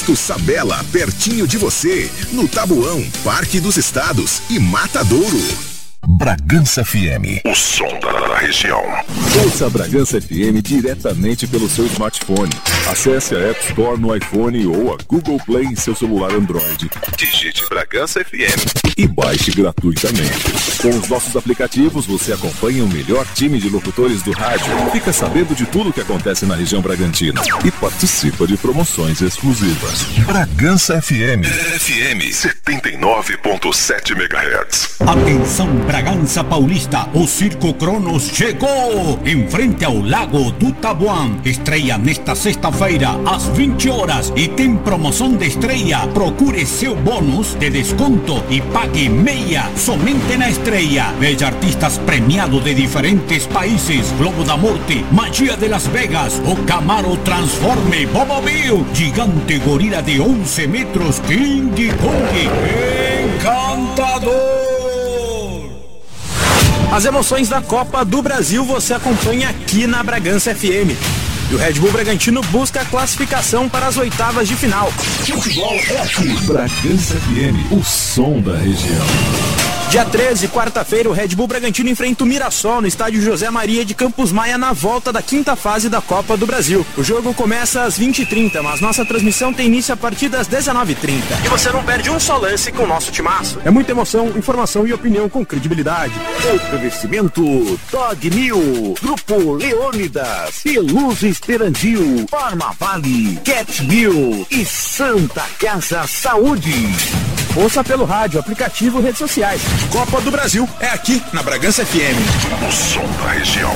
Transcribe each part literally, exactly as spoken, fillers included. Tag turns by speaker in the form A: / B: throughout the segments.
A: Posto Sabela, pertinho de você, no Tabuão, Parque dos Estados e Matadouro. Bragança F M, o som da região.
B: Ouça a Bragança F M diretamente pelo seu smartphone. Acesse a App Store no iPhone ou a Google Play em seu celular Android.
A: Digite Bragança F M
B: e baixe gratuitamente. Com os nossos aplicativos, você acompanha o melhor time de locutores do rádio, fica sabendo de tudo que acontece na região Bragantina e participa de promoções exclusivas.
A: Bragança F M, F M setenta e nove ponto sete megahertz.
C: Atenção, Bragança Paulista, o Circo Cronos chegou em frente ao Lago do Tabuão. Estreia nesta sexta-feira às vinte horas e tem promoção de estreia. Procure seu bônus de desconto e pague meia somente na estreia. Veja artistas premiados de diferentes países: Globo da Morte, Magia de Las Vegas, o Camaro Transforme, Bobo Bill, Gigante Gorila de onze metros, King Kong, Encantador.
D: As emoções da Copa do Brasil você acompanha aqui na Bragança F M. E o Red Bull Bragantino busca a classificação para as oitavas de final.
B: Futebol é aqui. Bragança F M, o som da região.
D: Dia treze, quarta-feira, o Red Bull Bragantino enfrenta o Mirassol no estádio José Maria de Campos Maia na volta da quinta fase da Copa do Brasil. O jogo começa às vinte e trinta, mas nossa transmissão tem início a partir das dezenove e trinta. E você não perde um só lance com o nosso timaço. É muita emoção, informação e opinião com credibilidade.
E: Oferecimento Dog Mil, Grupo Leônidas, Peluz Esperandil, Farma Vale, Cat Mil e Santa Casa Saúde.
D: Ouça pelo rádio, aplicativo e redes sociais.
A: Copa do Brasil é aqui na Bragança F M. O som da região.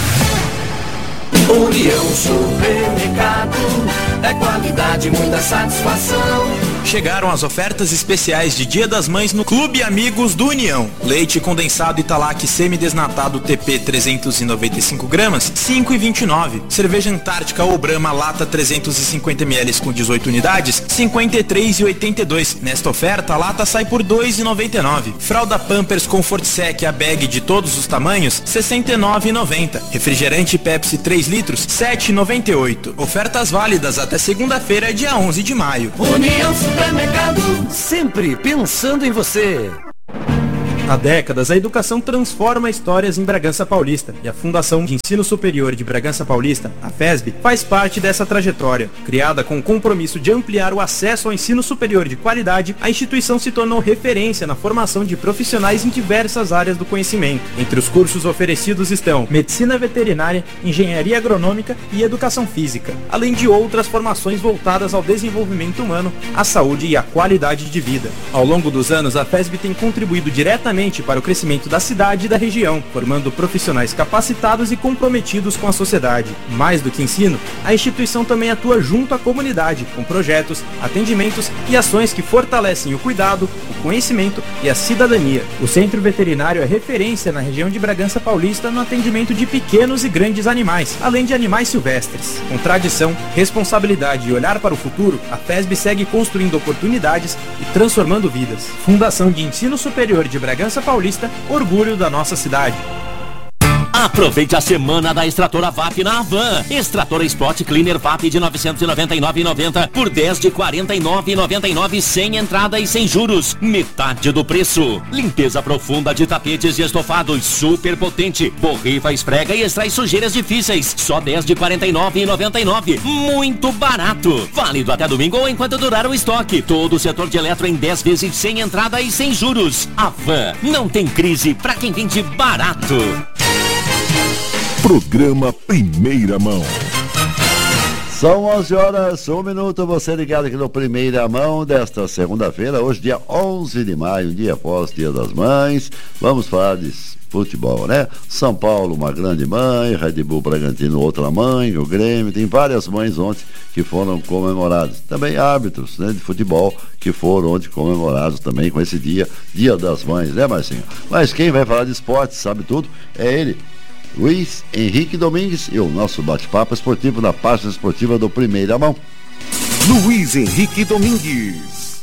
F: União Supermercado, é qualidade, muita satisfação.
D: Chegaram as ofertas especiais de Dia das Mães no Clube Amigos do União. Leite condensado Italac semidesnatado T P trezentos e noventa e cinco gramas, cinco reais e vinte e nove centavos. Cerveja Antártica ou Brahma lata trezentos e cinquenta mililitros com dezoito unidades, cinquenta e três reais e oitenta e dois centavos. Nesta oferta, a lata sai por dois reais e noventa e nove centavos. Fralda Pampers Comfort Sec a bag de todos os tamanhos, sessenta e nove reais e noventa centavos. Refrigerante Pepsi três litros, sete reais e noventa e oito centavos. Ofertas válidas até segunda-feira, dia onze de maio.
F: União Supermercado, sempre pensando em você.
D: Há décadas, a educação transforma histórias em Bragança Paulista e a Fundação de Ensino Superior de Bragança Paulista, a FESB, faz parte dessa trajetória. Criada com o compromisso de ampliar o acesso ao ensino superior de qualidade, a instituição se tornou referência na formação de profissionais em diversas áreas do conhecimento. Entre os cursos oferecidos estão Medicina Veterinária, Engenharia Agronômica e Educação Física, além de outras formações voltadas ao desenvolvimento humano, à saúde e à qualidade de vida. Ao longo dos anos, a FESB tem contribuído diretamente para o crescimento da cidade e da região, formando profissionais capacitados e comprometidos com a sociedade. Mais do que ensino, a instituição também atua junto à comunidade, com projetos, atendimentos e ações que fortalecem o cuidado, o conhecimento e a cidadania. O Centro Veterinário é referência na região de Bragança Paulista no atendimento de pequenos e grandes animais, além de animais silvestres. Com tradição, responsabilidade e olhar para o futuro, a FESB segue construindo oportunidades e transformando vidas. Fundação de Ensino Superior de Bragança Paulista, orgulho da nossa cidade.
G: Aproveite a semana da Extratora V A P na Havan. Extratora Spot Cleaner V A P de novecentos e noventa e nove reais e noventa centavos por dez de quarenta e nove reais e noventa e nove centavos sem entrada e sem juros. Metade do preço. Limpeza profunda de tapetes e estofados super potente. Borrifa, esfrega e extrai sujeiras difíceis. Só dez de quarenta e nove reais e noventa e nove centavos. Muito barato. Válido até domingo ou enquanto durar o estoque. Todo o setor de eletro em dez vezes sem entrada e sem juros. Havan. Não tem crise pra quem vende barato.
B: Programa Primeira Mão.
H: São onze horas, um minuto, você ligado aqui no Primeira Mão desta segunda-feira, hoje dia onze de maio, dia após Dia das Mães. Vamos falar de futebol, né? São Paulo, uma grande mãe, Red Bull Bragantino, outra mãe, o Grêmio, tem várias mães ontem que foram comemoradas. Também árbitros, né, de futebol que foram ontem comemorados também com esse dia, Dia das Mães, né, Marcinho? Mas quem vai falar de esporte, sabe tudo, é ele, Luiz Henrique Domingues, e o nosso bate-papo esportivo na página esportiva do Primeira Mão.
E: Luiz Henrique Domingues.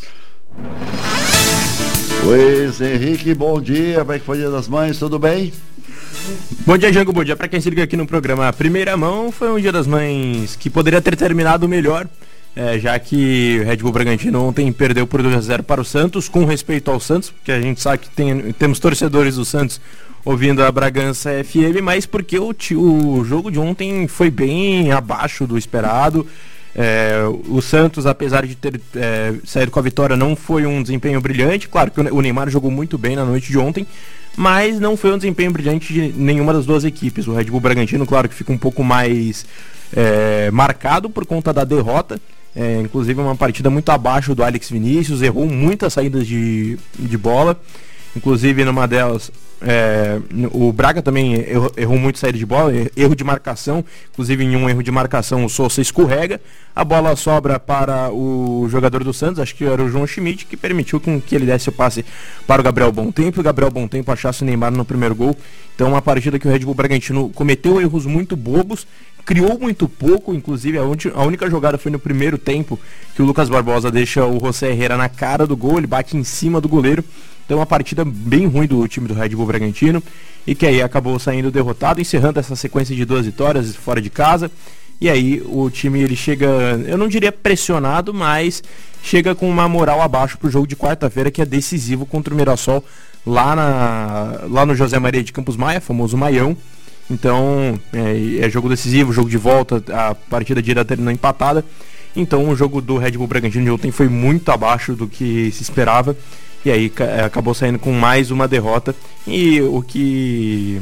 H: Luiz Henrique, bom dia, como é que foi o Dia das Mães, tudo bem?
D: Bom dia, Jango, bom dia para quem se liga aqui no programa Primeira Mão. Foi um Dia das Mães que poderia ter terminado melhor. É, já que o Red Bull Bragantino ontem perdeu por dois a zero para o Santos, com respeito ao Santos, porque a gente sabe que tem, temos torcedores do Santos ouvindo a Bragança F M, mas porque o, o jogo de ontem foi bem abaixo do esperado. É, o Santos, apesar de ter é, saído com a vitória, não foi um desempenho brilhante. Claro que o Neymar jogou muito bem na noite de ontem, mas não foi um desempenho brilhante de nenhuma das duas equipes. O Red Bull Bragantino, claro que fica um pouco mais é, marcado por conta da derrota. É, inclusive uma partida muito abaixo do Alex Vinícius, errou muitas saídas de, de bola, inclusive numa delas é, o Braga também errou, errou muito saída de bola, erro de marcação, inclusive em um erro de marcação o Sousa escorrega, a bola sobra para o jogador do Santos, acho que era o João Schmidt, que permitiu com que ele desse o passe para o Gabriel Bontempo, e o Gabriel Bontempo achasse o Neymar no primeiro gol. Então uma partida que o Red Bull Bragantino cometeu erros muito bobos, criou muito pouco, inclusive a, a única jogada foi no primeiro tempo, que o Lucas Barbosa deixa o José Herrera na cara do gol, ele bate em cima do goleiro. Então uma partida bem ruim do time do Red Bull Bragantino, e que aí acabou saindo derrotado, encerrando essa sequência de duas vitórias fora de casa. E aí o time ele chega, eu não diria pressionado, mas chega com uma moral abaixo pro jogo de quarta-feira, que é decisivo contra o Mirassol, lá, na, lá no José Maria de Campos Maia, famoso Maião. Então é, é jogo decisivo, jogo de volta, a partida de ida terminou empatada. Então o jogo do Red Bull Bragantino de ontem foi muito abaixo do que se esperava, e aí é, acabou saindo com mais uma derrota. E o que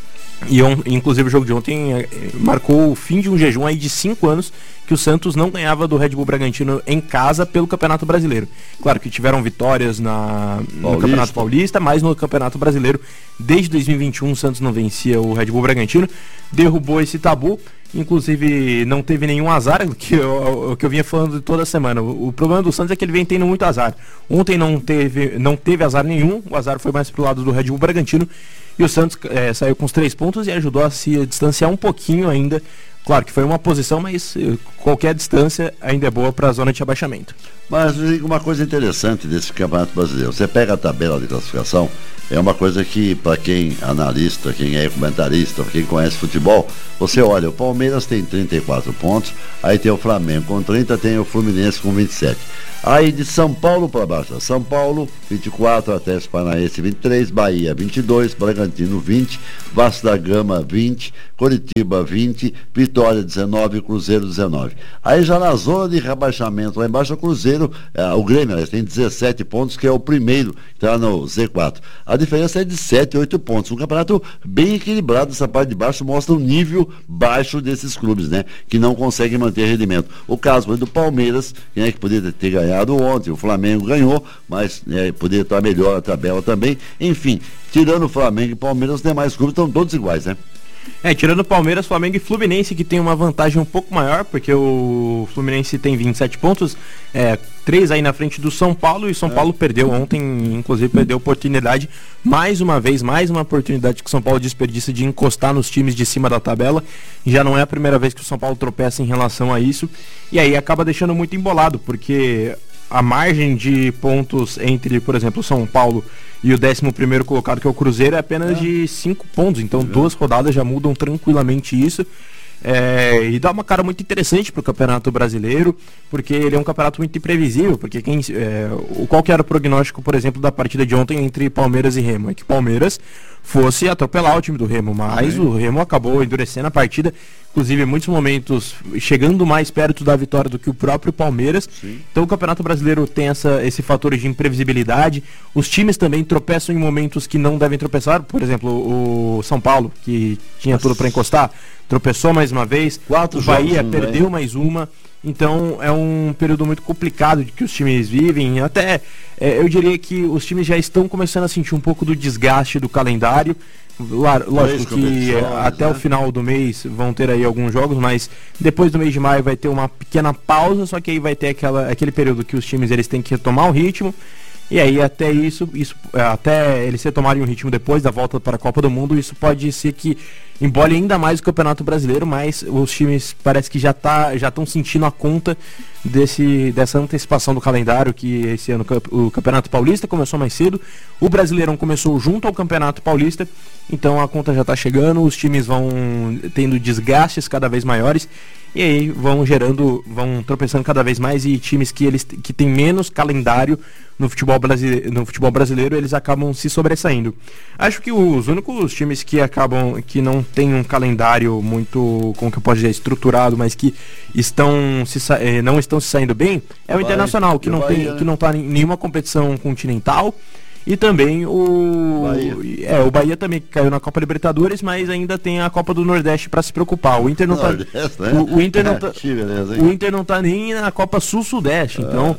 D: e on, inclusive o jogo de ontem é, marcou o fim de um jejum aí de cinco anos que o Santos não ganhava do Red Bull Bragantino em casa pelo Campeonato Brasileiro. Claro que tiveram vitórias na, no Campeonato Paulista, mas no Campeonato Brasileiro, desde dois mil e vinte e um, o Santos não vencia o Red Bull Bragantino, derrubou esse tabu. Inclusive não teve nenhum azar, que eu, que eu vinha falando toda semana. O, o problema do Santos é que ele vem tendo muito azar. Ontem não teve, não teve azar nenhum, o azar foi mais pro lado do Red Bull Bragantino, e o Santos é, saiu com os três pontos e ajudou a se distanciar um pouquinho ainda. Claro que foi uma posição, mas qualquer distância ainda é boa para a zona de abaixamento.
H: Mas uma coisa interessante desse Campeonato Brasileiro, você pega a tabela de classificação, é uma coisa que, para quem é analista, quem é comentarista, quem conhece futebol, você olha, o Palmeiras tem trinta e quatro pontos, aí tem o Flamengo com trinta, tem o Fluminense com vinte e sete. Aí de São Paulo para baixo, São Paulo vinte e quatro, Atlético Paranaense vinte e três, Bahia vinte e dois, Bragantino vinte, Vasco da Gama vinte, Coritiba vinte, Vitória dezenove, Cruzeiro dezenove. Aí já na zona de rebaixamento, lá embaixo o Cruzeiro, é, o Grêmio, né, tem dezessete pontos, que é o primeiro, está no Z quatro. A diferença é de sete, oito pontos. Um campeonato bem equilibrado, essa parte de baixo mostra o nível baixo desses clubes, né, que não conseguem manter rendimento. O caso foi do Palmeiras, quem é que poderia ter ganhado ontem, o Flamengo ganhou, mas né, poderia estar melhor a tabela também. Enfim, tirando o Flamengo e Palmeiras, os demais clubes estão todos iguais, né?
D: É, tirando Palmeiras, Flamengo e Fluminense, que tem uma vantagem um pouco maior, porque o Fluminense tem vinte e sete pontos, é, três aí na frente do São Paulo, e o São é. Paulo perdeu ontem, inclusive perdeu oportunidade, mais uma vez, mais uma oportunidade que o São Paulo desperdiça de encostar nos times de cima da tabela. Já não é a primeira vez que o São Paulo tropeça em relação a isso, e aí acaba deixando muito embolado, porque a margem de pontos entre, por exemplo, o São Paulo e o décimo primeiro colocado, que é o Cruzeiro, é apenas é. de cinco pontos. Então, é. duas rodadas já mudam tranquilamente isso. É, e dá uma cara muito interessante para o Campeonato Brasileiro, porque ele é um campeonato muito imprevisível. Porque quem, é, qual que era o prognóstico, por exemplo, da partida de ontem entre Palmeiras e Remo? É que Palmeiras fosse atropelar o time do Remo, mas é. o Remo acabou endurecendo a partida, inclusive em muitos momentos chegando mais perto da vitória do que o próprio Palmeiras. Sim. Então o Campeonato Brasileiro tem essa, esse fator de imprevisibilidade. Os times também tropeçam em momentos que não devem tropeçar. Por exemplo, o São Paulo, que tinha Nossa. tudo para encostar, tropeçou mais uma vez. Quatro o Bahia jogos, perdeu né? mais uma. Então é um período muito complicado de que os times vivem. Até é, eu diria que os times já estão começando a sentir um pouco do desgaste do calendário. Lógico que até né? o final do mês vão ter aí alguns jogos, mas depois do mês de maio vai ter uma pequena pausa, só que aí vai ter aquela, aquele período que os times eles têm que retomar o ritmo. E aí até isso, isso até eles retomarem o ritmo depois da volta para a Copa do Mundo, isso pode ser que embole ainda mais o Campeonato Brasileiro, mas os times parece que já tá, já estão sentindo a conta desse, dessa antecipação do calendário, que esse ano o Campeonato Paulista começou mais cedo, o Brasileirão começou junto ao Campeonato Paulista, então a conta já está chegando, os times vão tendo desgastes cada vez maiores, e aí vão gerando, vão tropeçando cada vez mais, e times que, eles, que têm menos calendário no futebol, brasileiro, no futebol brasileiro, eles acabam se sobressaindo. Acho que os únicos times que acabam, que não tem um calendário muito, como que eu posso dizer, estruturado, mas que estão se, eh, não estão se saindo bem, é o Bahia, Internacional, que não, Bahia, tem, né? que não está em nenhuma competição continental. E também o Bahia. É, o Bahia também caiu na Copa Libertadores, mas ainda tem a Copa do Nordeste para se preocupar. O Inter não está né? o, o Inter não tá, o Inter não tá nem na Copa Sul-Sudeste. É. Então,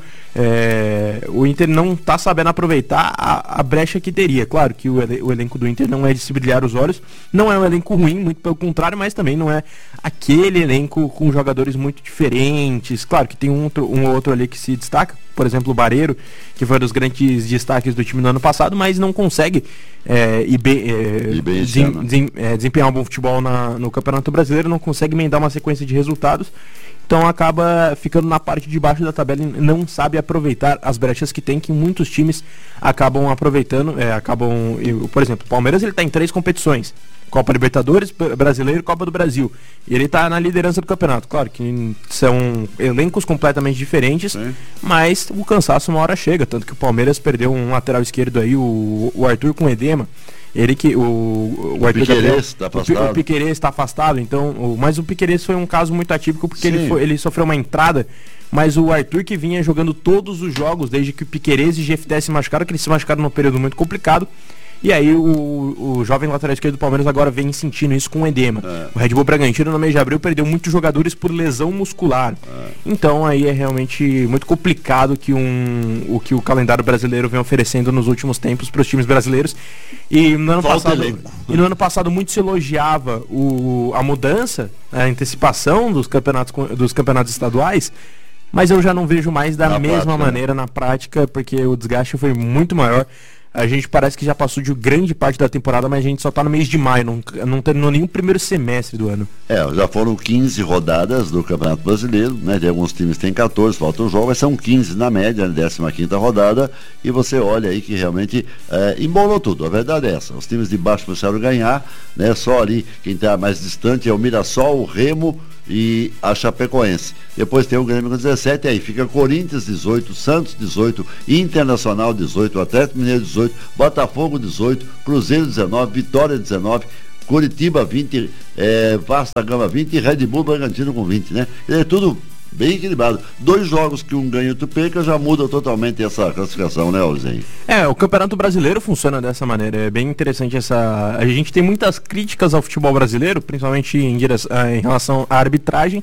D: é, o Inter não está sabendo aproveitar a, a brecha que teria. Claro que o, o elenco do Inter não é de se brilhar os olhos, não é um elenco ruim, muito pelo contrário, mas também não é aquele elenco com jogadores muito diferentes. Claro que tem um outro, um outro ali que se destaca, por exemplo, o Bareiro, que foi um dos grandes destaques do time no ano passado, mas não consegue é, ir bem, é,
H: e bem
D: desem, desem, é, desempenhar um bom futebol na, no Campeonato Brasileiro, não consegue emendar uma sequência de resultados, então acaba ficando na parte de baixo da tabela e não sabe aproveitar as brechas que tem, que muitos times acabam aproveitando, é, acabam, eu, por exemplo, o Palmeiras ele está em três competições, Copa Libertadores, Brasileiro e Copa do Brasil. E ele está na liderança do campeonato. Claro que são elencos completamente diferentes, sim, mas o cansaço uma hora chega. Tanto que o Palmeiras perdeu um lateral esquerdo aí, o, o Arthur com edema. Ele que o, o,
H: o
D: Arthur
H: Piquerez está afastado.
D: O, o Piquerez está afastado, então, o, mas o Piquerez foi um caso muito atípico porque ele, foi, ele sofreu uma entrada. Mas o Arthur, que vinha jogando todos os jogos desde que o Piquerez e o G F T se machucaram, que eles se machucaram num período muito complicado. E aí o, o jovem lateral esquerdo do Palmeiras agora vem sentindo isso com edema. É. O Red Bull Bragantino no mês de abril perdeu muitos jogadores por lesão muscular. É. Então aí é realmente muito complicado que um, o que o calendário brasileiro vem oferecendo nos últimos tempos para os times brasileiros. E no ano
H: Falta
D: passado,
H: elenco.
D: e no ano passado muito se elogiava o, a mudança, a antecipação dos campeonatos, dos campeonatos estaduais. Mas eu já não vejo mais da na mesma prática, maneira, né? Na prática, porque o desgaste foi muito maior. A gente parece que já passou de grande parte da temporada, mas a gente só tá no mês de maio, não, não terminou nenhum primeiro semestre do ano.
H: É, já foram quinze rodadas do Campeonato Brasileiro, né? De alguns times tem catorze, falta um jogo, mas são quinze na média, na décima quinta rodada, e você olha aí que realmente é, embolou tudo. A verdade é essa, os times de baixo precisaram ganhar, né? Só ali, quem tá mais distante é o Mirassol, o Remo e a Chapecoense. Depois tem o Grêmio com dezessete, aí fica Corinthians dezoito, Santos dezoito, Internacional dezoito, Atlético Mineiro dezoito, Botafogo dezoito, Cruzeiro dezenove, Vitória dezenove, Curitiba vinte, é, Vasta Gama vinte e Red Bull Bragantino com vinte, né? É tudo bem equilibrado. Dois jogos que um ganha e outro perca já muda totalmente essa classificação, né, Alzei?
D: É, o Campeonato Brasileiro funciona dessa maneira. É bem interessante essa... A gente tem muitas críticas ao futebol brasileiro, principalmente em, direção, em relação à arbitragem,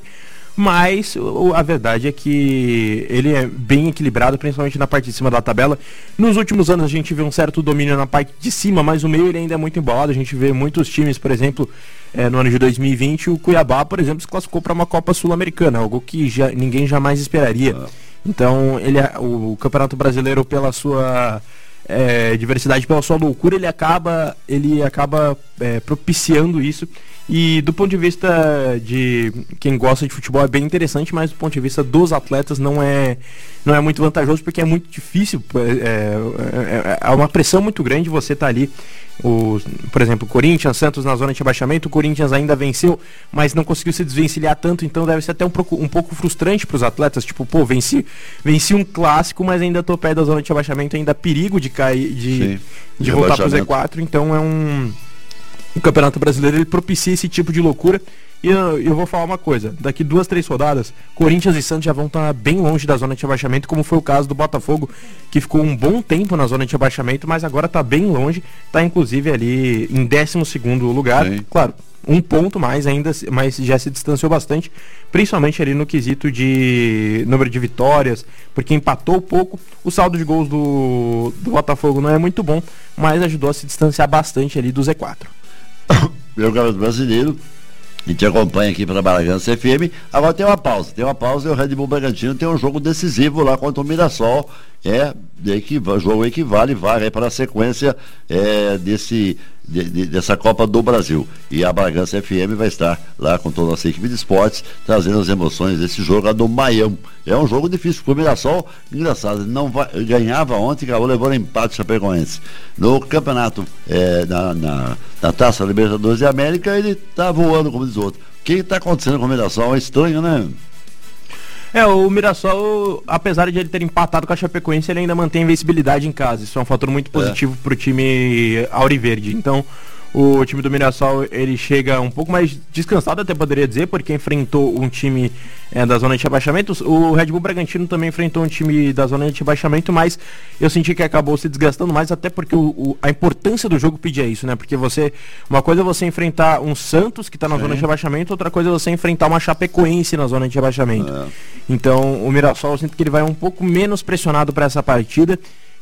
D: mas o, a verdade é que ele é bem equilibrado, principalmente na parte de cima da tabela. Nos últimos anos a gente vê um certo domínio na parte de cima, mas o meio ele ainda é muito embolado. A gente vê muitos times, por exemplo, é, no ano de dois mil e vinte, o Cuiabá, por exemplo, se classificou para uma Copa Sul-Americana, algo que já, ninguém jamais esperaria. Então, ele, o, o Campeonato Brasileiro, pela sua é, diversidade, pela sua loucura, ele acaba, ele acaba é, propiciando isso. E do ponto de vista de quem gosta de futebol é bem interessante, mas do ponto de vista dos atletas não é, não é muito vantajoso, porque é muito difícil, é, é, é uma pressão muito grande você estar tá ali. O, por exemplo, o Corinthians, Santos na zona de rebaixamento, o Corinthians ainda venceu, mas não conseguiu se desvencilhar tanto, então deve ser até um, um pouco frustrante para os atletas, tipo, pô, venci, venci um clássico, mas ainda estou perto da zona de rebaixamento, ainda há perigo de cair, de, de, de voltar para o Z quatro, então é um... O Campeonato Brasileiro ele propicia esse tipo de loucura. E eu, eu vou falar uma coisa, daqui duas, três rodadas, Corinthians e Santos já vão estar bem longe da zona de rebaixamento, como foi o caso do Botafogo, que ficou um bom tempo na zona de rebaixamento, mas agora está bem longe, está inclusive ali em décimo segundo lugar. Sim. Claro, um ponto mais ainda, mas já se distanciou bastante, principalmente ali no quesito de número de vitórias, porque empatou pouco. O saldo de gols do, do Botafogo não é muito bom, mas ajudou a se distanciar bastante ali do Z quatro.
H: Meu garoto brasileiro, e te acompanha aqui para Bragança F M. Agora tem uma pausa, tem uma pausa e o Red Bull Bragantino tem um jogo decisivo lá contra o Mirassol. É, de que, jogo equivale, vai para a sequência é, desse de, de, dessa Copa do Brasil. E a Bragança F M vai estar lá com toda a nossa equipe de esportes, trazendo as emoções desse jogo lá do Maião. É um jogo difícil, porque o Mirassol, engraçado, não vai, ganhava ontem e acabou levando empate Chapecoense. No campeonato, é, na, na, na Taça Libertadores de América, ele tá voando, como diz o outro. O que está acontecendo com o Mirassol é estranho, né?
D: É, o Mirassol, apesar de ele ter empatado com a Chapecoense, ele ainda mantém a invencibilidade em casa. Isso é um fator muito positivo é. para o time auriverde. Então, o time do Mirassol, ele chega um pouco mais descansado, até poderia dizer, porque enfrentou um time é, da zona de rebaixamento. O Red Bull Bragantino também enfrentou um time da zona de rebaixamento, mas eu senti que acabou se desgastando mais, até porque o, o, a importância do jogo pedia isso, né? Porque você, uma coisa é você enfrentar um Santos que está na Sim. zona de rebaixamento, outra coisa é você enfrentar uma Chapecoense na zona de rebaixamento. É. Então, o Mirassol, eu sinto que ele vai um pouco menos pressionado para essa partida,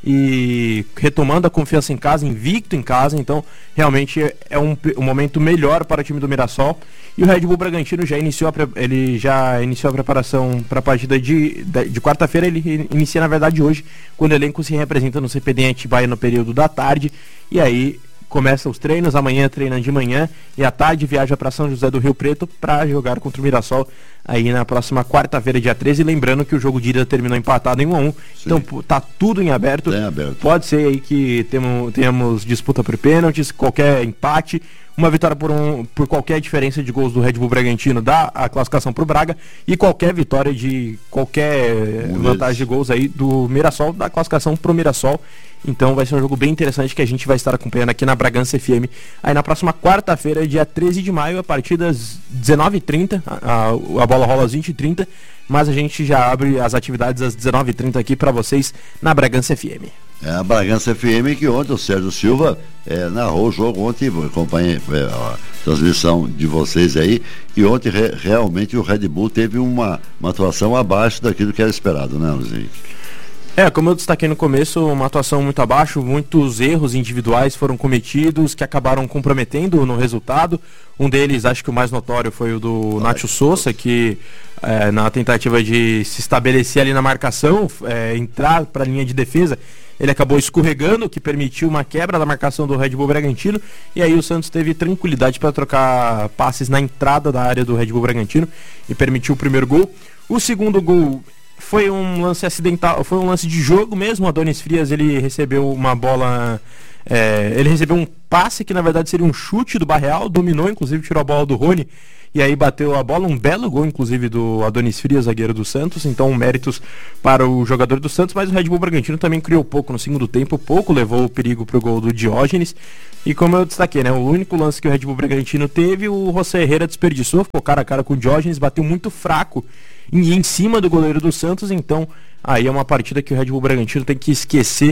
D: e retomando a confiança em casa, invicto em casa. Então realmente é um, um momento melhor para o time do Mirassol. E o Red Bull Bragantino já iniciou a, ele já iniciou a preparação para a partida de, de, de quarta-feira. Ele inicia na verdade hoje, quando o elenco se representa no C P D em Atibaia no período da tarde, e aí começa os treinos. Amanhã treina de manhã e à tarde viaja para São José do Rio Preto para jogar contra o Mirassol aí na próxima quarta-feira, dia treze. Lembrando que o jogo de ida terminou empatado em um a um. Então tá tudo em aberto.
H: Tem aberto.
D: Pode ser aí que temos, tenhamos disputa por pênaltis, qualquer empate, uma vitória por, um, por qualquer diferença de gols do Red Bull Bragantino dá a classificação pro Braga, e qualquer vitória de qualquer um vantagem de gols aí do Mirassol dá a classificação pro Mirassol. Então vai ser um jogo bem interessante que a gente vai estar acompanhando aqui na Bragança F M aí na próxima quarta-feira, dia treze de maio, a partir das dezenove e trinta. A, a, a bola rola às vinte e trinta, mas a gente já abre as atividades às dezenove e trinta aqui para vocês na Bragança F M.
H: É a Bragança F M que ontem o Sérgio Silva é, narrou o jogo ontem, acompanhei é, a transmissão de vocês aí, e ontem re, realmente o Red Bull teve uma, uma atuação abaixo daquilo que era esperado, né, Luiz Henrique?
D: É, como eu destaquei no começo, uma atuação muito abaixo, muitos erros individuais foram cometidos que acabaram comprometendo no resultado. Um deles, acho que o mais notório, foi o do Nacho Souza, que é, na tentativa de se estabelecer ali na marcação, é, entrar para a linha de defesa, ele acabou escorregando, o que permitiu uma quebra da marcação do Red Bull Bragantino, e aí o Santos teve tranquilidade para trocar passes na entrada da área do Red Bull Bragantino e permitiu o primeiro gol. O segundo gol foi um lance acidental, foi um lance de jogo mesmo. O Adonis Frias, ele recebeu uma bola, é, ele recebeu um passe que na verdade seria um chute do Barreal, dominou, inclusive tirou a bola do Rony, e aí bateu a bola, um belo gol inclusive do Adonis Frias, zagueiro do Santos. Então méritos para o jogador do Santos, mas o Red Bull Bragantino também criou pouco no segundo tempo, pouco levou o perigo para o gol do Diógenes. E como eu destaquei, né, o único lance que o Red Bull Bragantino teve, o José Herrera desperdiçou, ficou cara a cara com o Diógenes, bateu muito fraco e em cima do goleiro do Santos. Então aí é uma partida que o Red Bull Bragantino tem que esquecer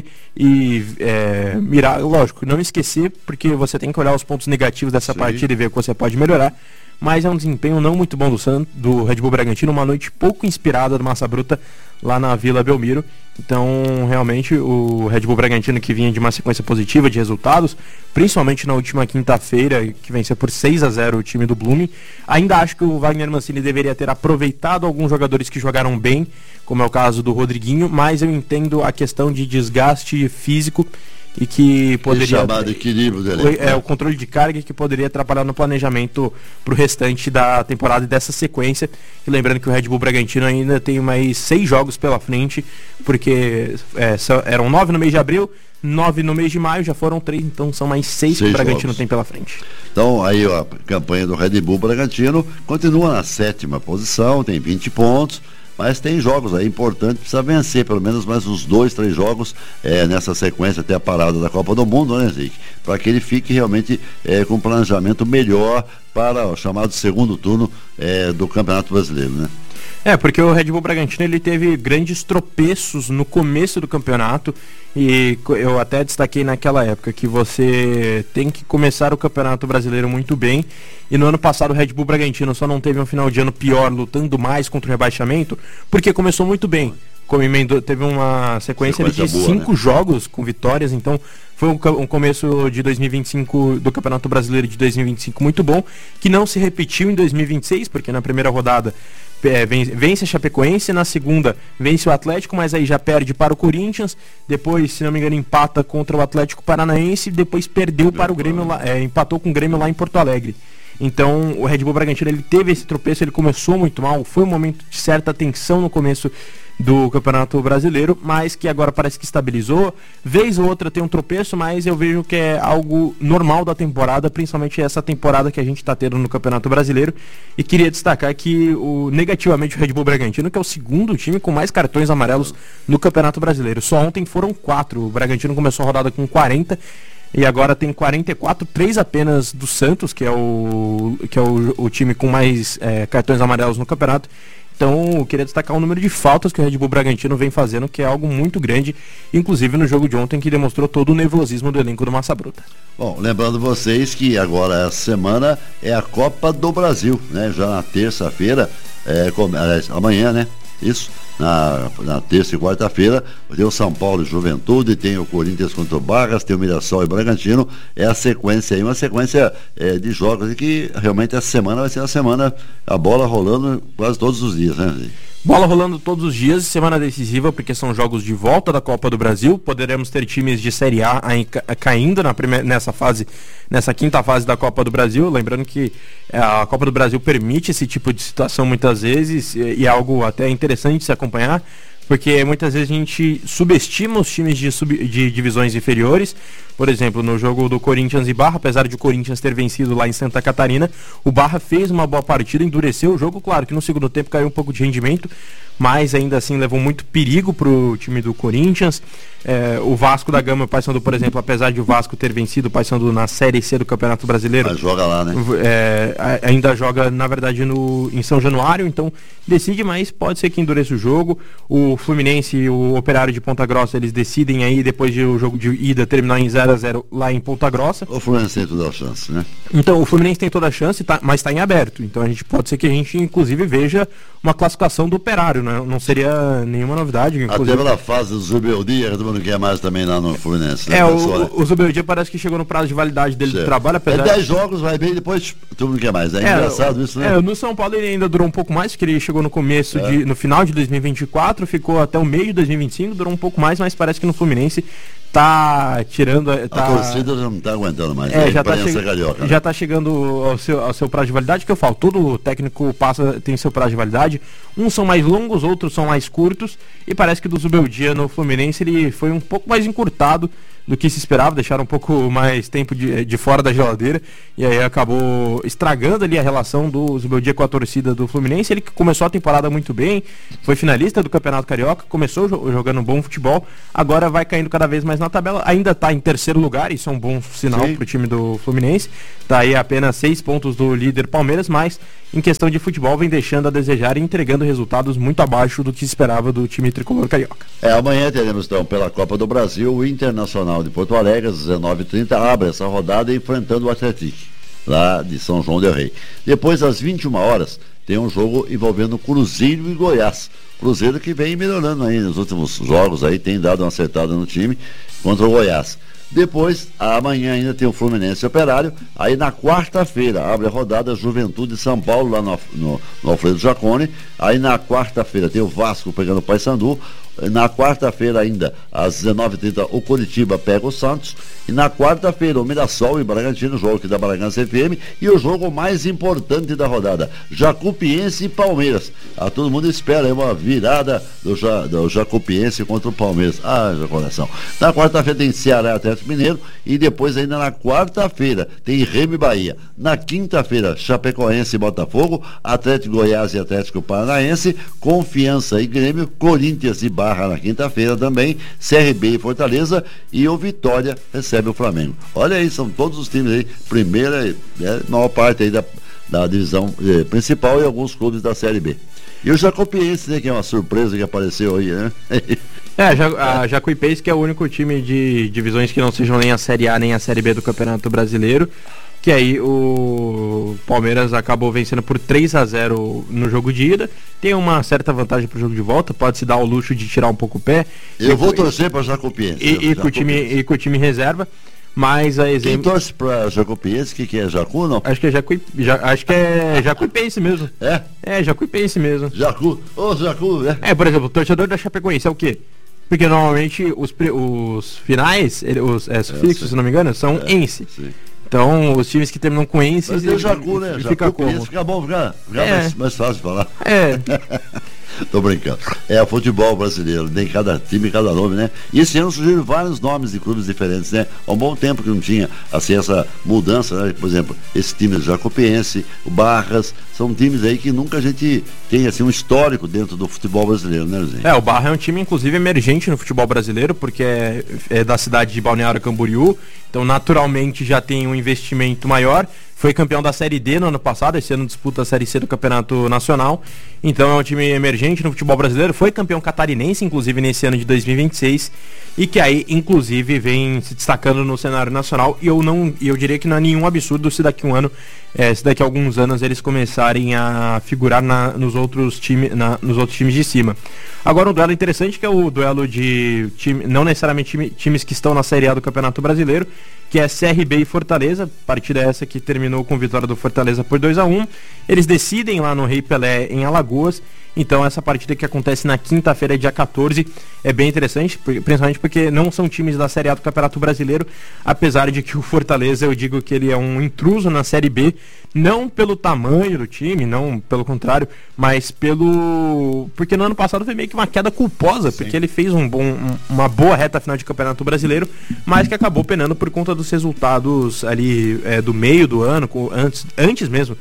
D: e é, mirar, lógico, não esquecer, porque você tem que olhar os pontos negativos dessa Sim. partida e ver o que você pode melhorar, mas é um desempenho não muito bom do, Santos, do Red Bull Bragantino, uma noite pouco inspirada do Massa Bruta lá na Vila Belmiro. Então realmente o Red Bull Bragantino, que vinha de uma sequência positiva de resultados, principalmente na última quinta-feira, que venceu por seis a zero o time do Blooming, ainda acho que o Wagner Mancini deveria ter aproveitado alguns jogadores que jogaram bem, como é o caso do Rodriguinho, mas eu entendo a questão de desgaste físico e que poderia...
H: chamado equilíbrio dele.
D: É, o controle de carga que poderia atrapalhar no planejamento para o restante da temporada e dessa sequência. E lembrando que o Red Bull Bragantino ainda tem mais seis jogos pela frente, porque é, só, eram nove no mês de abril, nove no mês de maio, já foram três, então são mais seis, seis que o Bragantino jogos. Tem pela frente.
H: Então aí ó, a campanha do Red Bull Bragantino continua na sétima posição, tem vinte pontos, mas tem jogos aí importantes, precisa vencer pelo menos mais uns dois, três jogos é, nessa sequência até a parada da Copa do Mundo, né, Henrique? Para que ele fique realmente é, com um planejamento melhor para o chamado segundo turno é, do Campeonato Brasileiro, né?
D: É, porque o Red Bull Bragantino ele teve grandes tropeços no começo do campeonato, e eu até destaquei naquela época que você tem que começar o Campeonato Brasileiro muito bem, e no ano passado o Red Bull Bragantino só não teve um final de ano pior, lutando mais contra o rebaixamento, porque começou muito bem. Como emendou, teve uma sequência, sequência de boa, cinco né? jogos com vitórias, então foi um, um começo de dois mil e vinte e cinco do Campeonato Brasileiro de dois mil e vinte e cinco muito bom, que não se repetiu em dois mil e vinte e seis, porque na primeira rodada é, vence a Chapecoense, na segunda vence o Atlético, mas aí já perde para o Corinthians, depois, se não me engano, empata contra o Atlético Paranaense, depois perdeu para o Grêmio, lá, é, empatou com o Grêmio lá em Porto Alegre. Então o Red Bull Bragantino ele teve esse tropeço, ele começou muito mal, foi um momento de certa tensão no começo do Campeonato Brasileiro, mas que agora parece que estabilizou. Vez ou outra tem um tropeço, mas eu vejo que é algo normal da temporada, principalmente essa temporada que a gente está tendo no Campeonato Brasileiro. E queria destacar que o, negativamente o Red Bull Bragantino, que é o segundo time com mais cartões amarelos no Campeonato Brasileiro. Só ontem foram quatro, o Bragantino começou a rodada com quarenta e agora tem quarenta e quatro, três apenas do Santos, que é o, que é o, o time com mais é, cartões amarelos no campeonato. Então, eu queria destacar o número de faltas que o Red Bull Bragantino vem fazendo, que é algo muito grande, inclusive no jogo de ontem, que demonstrou todo o nervosismo do elenco do Massa Bruta.
H: Bom, lembrando vocês que agora essa semana é a Copa do Brasil, né? Já na terça-feira, é, aliás, amanhã, né? Isso, na, na terça e quarta-feira, tem o São Paulo e Juventude, tem o Corinthians contra o Barras, tem o Mirassol e Bragantino. É a sequência aí, uma sequência é, de jogos e que realmente essa semana vai ser a semana, a bola rolando quase todos os dias, né?
D: Bola rolando todos os dias, semana decisiva, porque são jogos de volta da Copa do Brasil. Poderemos ter times de Série A aí caindo na primeira, nessa fase, nessa quinta fase da Copa do Brasil. Lembrando que a Copa do Brasil permite esse tipo de situação muitas vezes, e é algo até interessante de se acompanhar, porque muitas vezes a gente subestima os times de, sub, de divisões inferiores. Por exemplo, no jogo do Corinthians e Barra, apesar de o Corinthians ter vencido lá em Santa Catarina, o Barra fez uma boa partida, endureceu o jogo, claro que no segundo tempo caiu um pouco de rendimento, mas ainda assim levou muito perigo para o time do Corinthians. É, o Vasco da Gama, o Paysandu, por exemplo, apesar de o Vasco ter vencido o Paysandu na Série C do Campeonato Brasileiro,
H: mas joga lá, né?
D: É, ainda joga, na verdade, no, em São Januário, então decide, mas pode ser que endureça o jogo. O Fluminense e o Operário de Ponta Grossa, eles decidem aí, depois de o jogo de ida terminar em zero a zero lá em Ponta Grossa.
H: O Fluminense tem toda a chance, né?
D: Então, o Fluminense tem toda a chance, tá, mas está em aberto. Então, a gente pode ser que a gente, inclusive, veja uma classificação do Operário, né? Não seria nenhuma novidade.
H: Inclusive... Até pela fase do Zubeldia, que todo mundo quer mais também lá no Fluminense, né?
D: É, o, o Zubeldia parece que chegou no prazo de validade dele certo. do trabalho. Apesar...
H: É dez jogos, vai bem, depois todo mundo quer mais. É, é engraçado isso, né?
D: É, no São Paulo ele ainda durou um pouco mais, porque ele chegou no começo, é. de, no final de dois mil e vinte e quatro, ficou até o meio de dois mil e vinte e cinco, durou um pouco mais, mas parece que no Fluminense tá tirando... Tá...
H: A torcida já não tá aguentando mais,
D: é,
H: né?
D: já, tá che...
H: carioca,
D: já
H: né?
D: tá chegando ao seu, ao seu prazo de validade, que eu falo, todo técnico passa, tem seu prazo de validade, uns são mais longos, outros são mais curtos, e parece que do Zubeldia no Fluminense ele foi um pouco mais encurtado do que se esperava, deixaram um pouco mais tempo de, de fora da geladeira, e aí acabou estragando ali a relação do Zubeldia com a torcida do Fluminense. Ele que começou a temporada muito bem, foi finalista do Campeonato Carioca, começou jogando um bom futebol, agora vai caindo cada vez mais na tabela, ainda está em terceiro lugar, isso é um bom sinal para o time do Fluminense, está aí a apenas seis pontos do líder Palmeiras, mas em questão de futebol vem deixando a desejar e entregando resultados muito abaixo do que se esperava do time tricolor carioca.
H: É, amanhã teremos então pela Copa do Brasil o Internacional de Porto Alegre, às dezenove e trinta, abre essa rodada enfrentando o Atlético, lá de São João del Rei. Depois, às vinte e uma horas, tem um jogo envolvendo Cruzeiro e Goiás. Cruzeiro que vem melhorando aí nos últimos jogos, aí tem dado uma acertada no time contra o Goiás. Depois, amanhã ainda tem o Fluminense Operário. Aí na quarta-feira abre a rodada Juventude e São Paulo lá no, no, no Alfredo Jaconi. Aí na quarta-feira tem o Vasco pegando o Paysandu. Na quarta-feira ainda, às dezenove e trinta, o Curitiba pega o Santos. E na quarta-feira, o Mirassol e Bragantino, jogo aqui da Bragança F M. E o jogo mais importante da rodada, Jacupiense e Palmeiras. Ah, todo mundo espera aí uma virada do, ja, do Jacupiense contra o Palmeiras. Ah, já coração. Na quarta-feira tem Ceará e Atlético Mineiro. E depois ainda na quarta-feira tem Remo e Bahia. Na quinta-feira, Chapecoense e Botafogo, Atlético Goiás e Atlético Paranaense, Confiança e Grêmio, Corinthians e Barra na quinta-feira também, C R B e Fortaleza, e o Vitória recebe o Flamengo. Olha aí, são todos os times aí, primeira, né, maior parte aí da, da divisão eh, principal e alguns clubes da Série B. E o Jacupiense, né, que é uma surpresa que apareceu aí, né?
D: É, a Jacuipense, que é o único time de divisões que não sejam nem a Série A nem a Série B do Campeonato Brasileiro, que aí o Palmeiras acabou vencendo por três a zero no jogo de ida. Tem uma certa vantagem pro jogo de volta, pode se dar o luxo de tirar um pouco o pé.
H: Eu
D: e,
H: vou torcer para Jacuipense.
D: E, e, com o time, e com o time reserva. Mas a exemplo...
H: Quem torce pra Jacuipense, que que é Jacu, não?
D: Acho que é Jacuí, ja, acho que é Jacuipense mesmo.
H: É?
D: É, Jacuipense mesmo.
H: Jacu, ô oh, Jacu, é.
D: É, por exemplo, o torcedor da Chapecoense é o quê? Porque normalmente os, os finais, os é, sufixos, é, se não me engano, são é, ense. Sim. Então, os times que terminam com ense...
H: Mas tem o Jacu, né?
D: Fica como?
H: Fica bom, fica, fica é. mais, mais fácil de falar.
D: É.
H: Tô brincando. É o futebol brasileiro, tem cada time, cada nome, né? E esse ano surgiram vários nomes de clubes diferentes, né? Há um bom tempo que não tinha, assim, essa mudança, né? Por exemplo, esse time do Jacuipense, o Barras, são times aí que nunca a gente tem, assim, um histórico dentro do futebol brasileiro, né, Luizinho?
D: É, o Barra é um time, inclusive, emergente no futebol brasileiro, porque é, é da cidade de Balneário Camboriú, então, naturalmente, já tem um investimento maior. Foi campeão da Série D no ano passado, esse ano disputa a Série C do Campeonato Nacional. Então é um time emergente no futebol brasileiro. Foi campeão catarinense, inclusive, nesse ano de dois mil e vinte e seis. E que aí, inclusive, vem se destacando no cenário nacional. E eu, não, eu diria que não é nenhum absurdo se daqui a um ano, é, se daqui a alguns anos eles começarem a figurar na, nos, outros time, na, nos outros times de cima. Agora um duelo interessante, que é o duelo de time, não necessariamente time, times que estão na Série A do Campeonato Brasileiro, que é C R B e Fortaleza. Partida essa que terminou com vitória do Fortaleza por dois a um. Eles decidem lá no Rei Pelé, em Alagoas. Então essa partida que acontece na quinta-feira, dia quatorze, é bem interessante, principalmente porque não são times da Série A do Campeonato Brasileiro, apesar de que o Fortaleza, eu digo que ele é um intruso na Série B, não pelo tamanho do time, não pelo contrário, mas pelo... porque no ano passado foi meio que uma queda culposa, Sim. porque ele fez um bom, um, uma boa reta final de Campeonato Brasileiro, mas que acabou penando por conta dos resultados ali é, do meio do ano, antes, antes mesmo,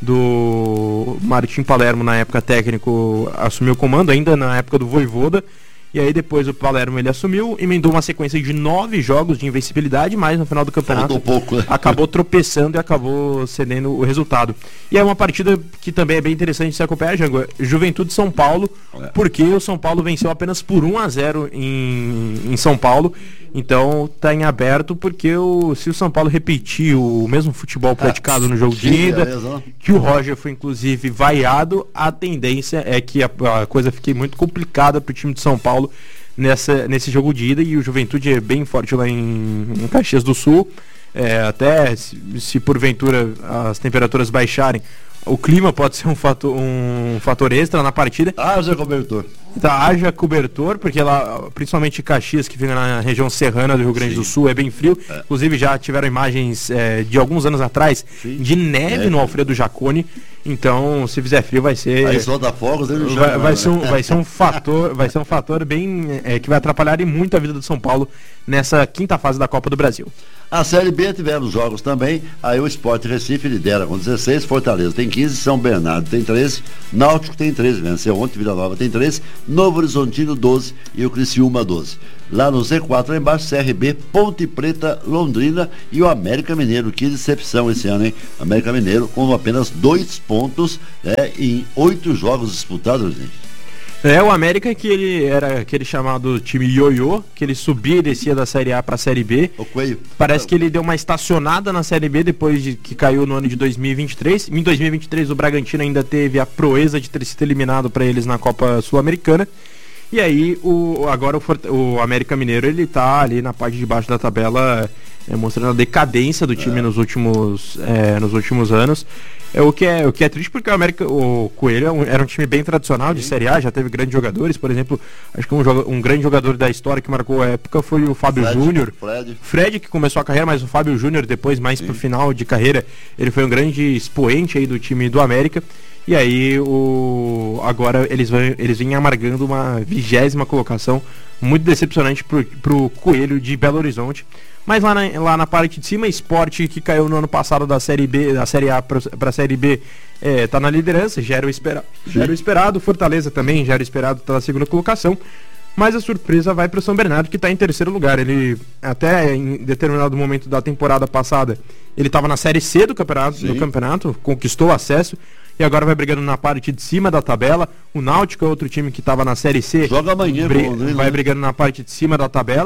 D: do Martim Palermo, na época técnico, assumiu o comando, ainda na época do Vojvoda, e aí depois o Palermo ele assumiu, emendou uma sequência de nove jogos de invencibilidade, mas no final do campeonato
H: pouco, né?
D: acabou tropeçando e acabou cedendo o resultado. E é uma partida que também é bem interessante de se acompanhar, Jango, Juventude São Paulo, é. porque o São Paulo venceu apenas por um a zero em, em São Paulo. Então tá em aberto, porque o, se o São Paulo repetir o mesmo futebol praticado ah, no jogo de ida, é que o Roger foi inclusive vaiado, a tendência é que a, a coisa fique muito complicada pro time de São Paulo nessa, nesse jogo de ida. E o Juventude é bem forte lá em, em Caxias do Sul, é, até se, se porventura as temperaturas baixarem, o clima pode ser um fator, um fator extra na partida.
H: Haja cobertor.
D: Tá, haja cobertor, porque lá, principalmente Caxias, que fica na região serrana do Rio Grande Sim. do Sul, é bem frio. É. Inclusive já tiveram imagens é, de alguns anos atrás Sim. de neve é. no Alfredo Jaconi. Então, se fizer frio, vai ser.
H: Aí solta fogos, ele
D: vai, vai, ser um, vai ser um fator, vai ser um fator bem é, que vai atrapalhar e muito a vida do São Paulo nessa quinta fase da Copa do Brasil.
H: A Série B tivemos jogos também. Aí o Sport Recife lidera com dezesseis, Fortaleza tem quinze, São Bernardo tem treze, Náutico tem treze, venceu ontem, Vila Nova tem treze, Novo Horizontino doze e o Criciúma doze. Lá no Z quatro, lá embaixo, C R B, Ponte Preta, Londrina e o América Mineiro. Que decepção esse ano, hein? América Mineiro com apenas dois pontos né, em oito jogos disputados, gente.
D: É, o América que ele era aquele chamado time ioiô, que ele subia e descia da Série A para a Série B.
H: O Coelho.
D: Parece que ele deu uma estacionada na Série B depois de que caiu no ano de dois mil e vinte e três. Em dois mil e vinte e três o Bragantino ainda teve a proeza de ter sido eliminado para eles na Copa Sul-Americana. E aí, o, agora o, o América Mineiro, ele tá ali na parte de baixo da tabela, é, mostrando a decadência do time é. nos, últimos, é, nos últimos anos. É, o, que é, o que é triste, porque o, América, o Coelho era um, era um time bem tradicional de Sim. Série A, já teve grandes jogadores. Por exemplo, acho que um, um grande jogador da história que marcou a época foi o Fábio Fred, Júnior.
H: Fred.
D: Fred, que começou a carreira, mas o Fábio Júnior depois, mais Sim. pro final de carreira, ele foi um grande expoente aí do time do América. E aí, o... agora eles vão, eles vêm amargando uma vigésima colocação, muito decepcionante pro, pro Coelho de Belo Horizonte. Mas lá na, lá na parte de cima, Sport, que caiu no ano passado da Série B, da Série A para a Série B, é, tá na liderança, já era o esperado. Já era o esperado, Fortaleza também já era esperado, tá na segunda colocação. Mas a surpresa vai para o São Bernardo, que está em terceiro lugar. Ele, até em determinado momento da temporada passada, ele estava na Série C do campeonato, do campeonato, conquistou acesso. E agora vai brigando na parte de cima da tabela. O Náutico é outro time que estava na Série C.
H: Joga amanhã,
D: bri- Vai brigando na parte de cima da tabela.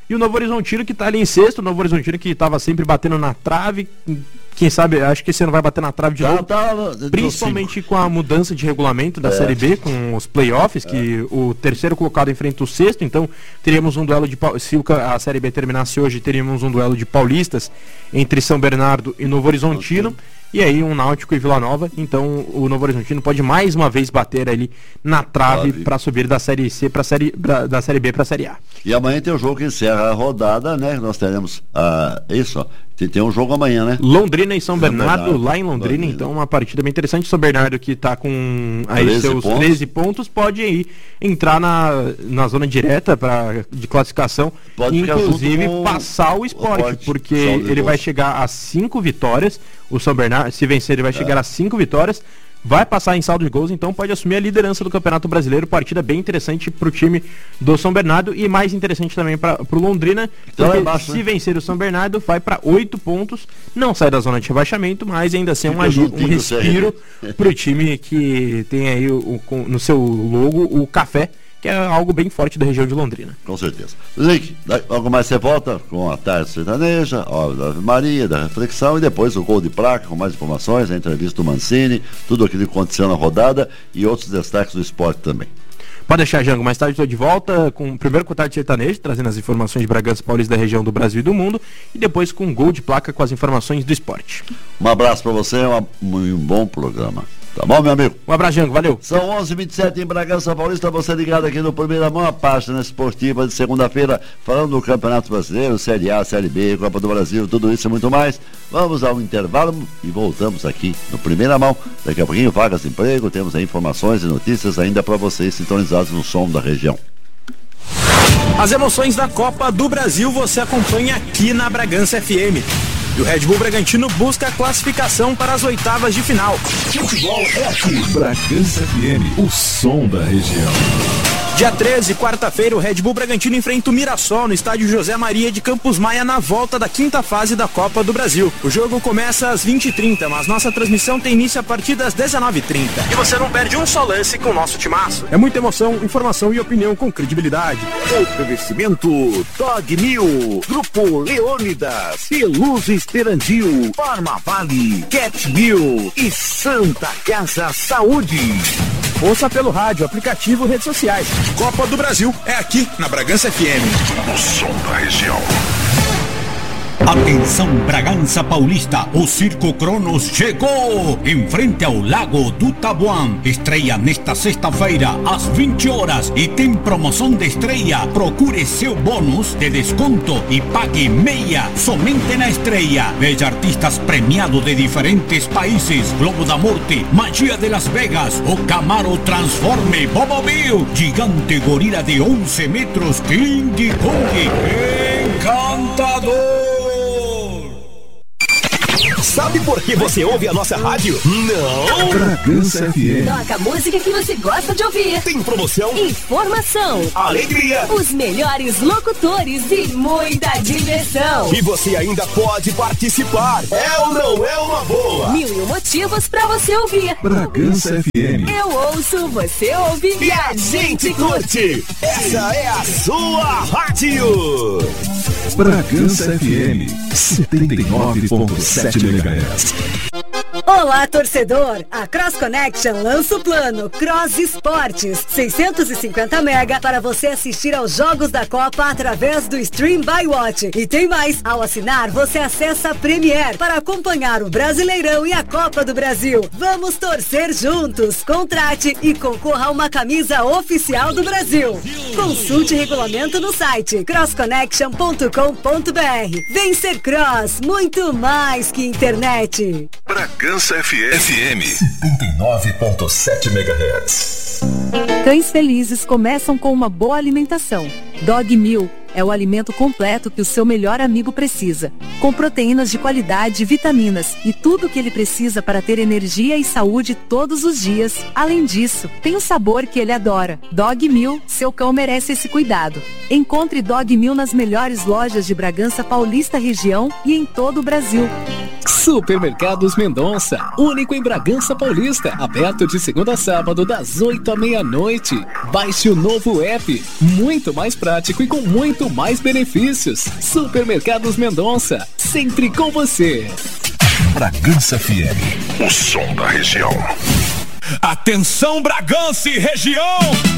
D: E o Novo Horizontino que tá ali em sexto, o Novo Horizontino que tava sempre batendo na trave, quem sabe, acho que esse ano vai bater na trave de
H: Tá,
D: novo,
H: tá,
D: principalmente com a mudança de regulamento da
H: É.
D: Série B, com os playoffs, que o terceiro colocado enfrenta o sexto, então teríamos um duelo de, pau- se o ca- a Série B terminasse hoje, teríamos um duelo de paulistas entre São Bernardo e Novo Horizontino, e aí um Náutico e Vila Nova, então o Novo Horizontino pode mais uma vez bater ali na trave
H: Trave.
D: para subir da Série C para série pra- da Série B para a Série A.
H: E amanhã tem o jogo que encerra a rodada, né? Nós teremos ah, isso, ó. Tem, tem um jogo amanhã, né?
D: Londrina e São
H: São
D: Bernardo,
H: Bernardo,
D: lá em Londrina,
H: Londrina.
D: então uma partida bem interessante. São Bernardo que está com aí
H: treze
D: seus
H: pontos.
D: treze pontos, pode aí entrar na, na zona direta pra, de classificação,
H: Pode ficar
D: inclusive
H: junto com
D: passar o
H: o
D: esporte,
H: Sport,
D: porque
H: saldo de
D: ele vai
H: gols.
D: chegar a cinco vitórias. O São Bernardo, se vencer, ele vai
H: É.
D: chegar a cinco vitórias. Vai passar em saldo de gols, então pode assumir a liderança do Campeonato Brasileiro. Partida bem interessante pro time do São Bernardo e mais interessante também para pro Londrina,
H: Então
D: porque
H: é baixo,
D: se
H: né?
D: vencer o São Bernardo, vai para oito pontos, não sai da zona de rebaixamento, mas ainda assim é um,
H: Fica
D: ali- um
H: juntinho do C R B.
D: respiro pro time que tem aí o, o- com- no seu logo o café, que é algo bem forte da região de Londrina.
H: Com certeza. Lick, daí logo mais você volta com a tarde sertaneja, a hora da Ave Maria, da reflexão e depois o gol de placa com mais informações, a entrevista do Mancini, tudo aquilo que aconteceu na rodada e outros destaques do esporte também.
D: Pode deixar, Jango, mais tarde estou de volta, com, primeiro com o Tarde Sertanejo, trazendo as informações de Bragança Paulista da região do Brasil e do mundo, e depois com gol de placa com as informações do esporte.
H: Um abraço para você, uma- um bom programa. Tá bom, meu amigo?
D: Um abraço, Jango, valeu.
H: São onze e vinte e sete em Bragança Paulista, você ligado aqui no Primeira Mão, a página esportiva de segunda-feira, falando do Campeonato Brasileiro, Série A, Série B, Copa do Brasil, tudo isso e muito mais. Vamos ao intervalo e voltamos aqui no Primeira Mão. Daqui a pouquinho, vagas de emprego, temos aí informações e notícias ainda para vocês sintonizados no som da região.
D: As emoções da Copa do Brasil você acompanha aqui na Bragança F M. E o Red Bull Bragantino busca a classificação para as oitavas de final.
B: Futebol é aqui. Bragança F M, o som da região.
D: Dia treze, quarta-feira, o Red Bull Bragantino enfrenta o Mirassol no estádio José Maria de Campos Maia na volta da quinta fase da Copa do Brasil. O jogo começa às vinte e trinta, mas nossa transmissão tem início a partir das dezenove e trinta. E você não perde um só lance com o nosso timaço. É muita emoção, informação e opinião com credibilidade.
E: Oferecimento Dog Mil, Grupo Leônidas, Peluzes Perandil, Farma Vale, Cat Mil e Santa Casa Saúde.
D: Ouça pelo rádio, aplicativo, redes sociais.
A: Copa do Brasil é aqui na Bragança F M. O som da região.
C: Atenção Bragança Paulista, o Circo Cronos chegou em frente ao Lago do Tabuão. Estreia nesta sexta-feira às vinte horas e tem promoção de estreia. Procure seu bônus de desconto e pague meia somente na estreia. Veja artistas premiados de diferentes países: Globo da Morte, Magia de Las Vegas, o Camaro Transforme, Bobo Bill, Gigante Gorila de onze metros, King Kong, Encantador.
F: Sabe por que você ouve a nossa rádio? Não!
B: Bragança F M.
I: Toca a música que você gosta de ouvir.
F: Tem promoção,
I: Informação,
F: alegria
I: os melhores locutores e muita diversão.
F: e você ainda pode participar. É ou não é uma boa?
I: Mil e um motivos pra você ouvir.
B: Bragança F M.
I: Eu ouço, você ouve
F: E a gente curte! Essa é a sua rádio!
B: Bragança F M. setenta e nove ponto sete megahertz.
J: Olá, torcedor! A Cross Connection lança o plano Cross Esportes, seiscentos e cinquenta mega para você assistir aos jogos da Copa através do Stream by Watch. E tem mais! Ao assinar, você acessa a Premier para acompanhar o Brasileirão e a Copa do Brasil. Vamos torcer juntos! Contrate e concorra a uma camisa oficial do Brasil. Consulte regulamento no site cross connection ponto com ponto b r. Vem ser Cross, muito mais que internet.
A: Bragança F M. F M.
B: setenta e nove ponto sete megahertz.
K: Cães felizes começam com uma boa alimentação. Dog Meal é o alimento completo que o seu melhor amigo precisa, com proteínas de qualidade, vitaminas e tudo o que ele precisa para ter energia e saúde todos os dias. Além disso, tem o sabor que ele adora. Dog Meal, seu cão merece esse cuidado. Encontre Dog Meal nas melhores lojas de Bragança Paulista região e em todo o Brasil.
L: Supermercados Mendonça, único em Bragança Paulista, aberto de segunda a sábado das oito à meia-noite. Baixe o novo app, muito mais prático e com muito mais benefícios. Supermercados Mendonça, sempre com você.
A: Bragança F M, o som da região.
C: Atenção, Bragança e região!